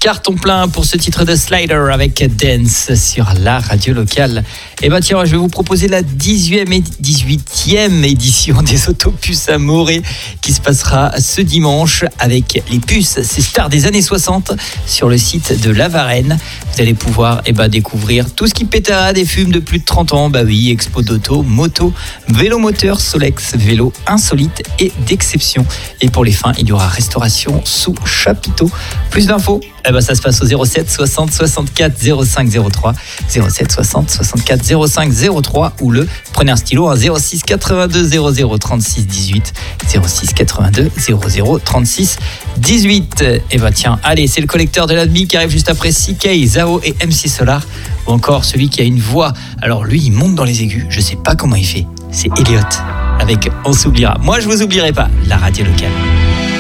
Carton plein pour ce titre de Slider avec Dance sur la radio locale. Et ben tiens, je vais vous proposer la 18e édition des Autopuces à Morée qui se passera ce dimanche avec les puces, ces stars des années 60 sur le site de La Varenne. Vous allez pouvoir découvrir tout ce qui pétard et fume de plus de 30 ans. Bah oui, expo d'auto, moto, vélo moteur, Solex, vélo insolite et d'exception. Et pour les fins, il y aura restauration sous chapiteau. Plus d'infos, ça se passe au 07 60 64 05 03, 07 60 64 05 03 ou prenez un stylo, 06 82 00 36 18, 06 82 00 36 18. Et tiens, allez, c'est le collecteur de l'admi qui arrive juste après CK, Zao et MC Solar, ou encore celui qui a une voix. Alors lui, il monte dans les aigus, je sais pas comment il fait. C'est Elliot avec On s'oubliera. Moi, je vous oublierai pas, la radio locale.